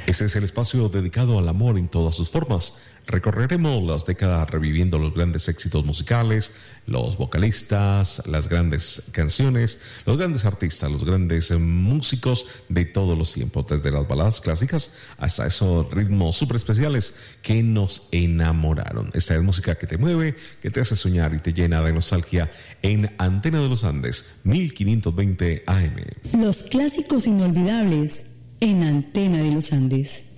Este es el espacio dedicado al amor en todas sus formas. Recorreremos las décadas reviviendo los grandes éxitos musicales, los vocalistas, las grandes canciones, los grandes artistas, los grandes músicos de todos los tiempos, desde las baladas clásicas hasta esos ritmos súper especiales que nos enamoraron. Esta es música que te mueve, que te hace soñar y te llena de nostalgia en Antena de los Andes, 1520 AM. Los clásicos inolvidables en Antena de los Andes.